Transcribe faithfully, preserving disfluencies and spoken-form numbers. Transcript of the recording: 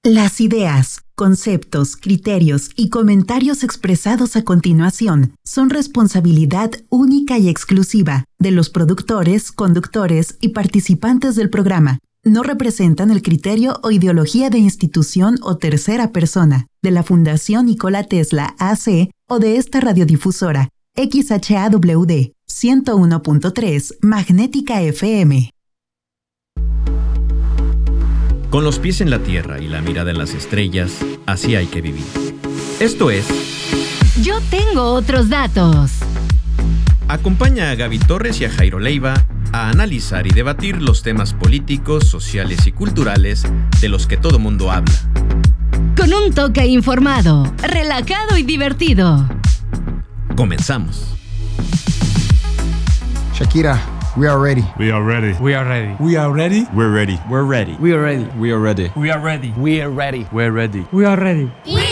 Las ideas, conceptos, criterios y comentarios expresados a continuación son responsabilidad única y exclusiva de los productores, conductores y participantes del programa. No representan el criterio o ideología de institución o tercera persona, de la Fundación Nikola Tesla A C o de esta radiodifusora, X H A W D ciento uno punto tres Magnética F M. Con los pies en la tierra y la mirada en las estrellas, así hay que vivir. Esto es... Yo tengo otros datos. Acompaña a Gaby Torres y a Jairo Leiva a analizar y debatir los temas políticos, sociales y culturales de los que todo mundo habla. Con un toque informado, relajado y divertido. Comenzamos. Shakira, we are ready. We are ready. We are ready. We are ready. We're ready. We're ready. We are ready. We are ready. We are ready. We are ready. We're ready. We are ready. We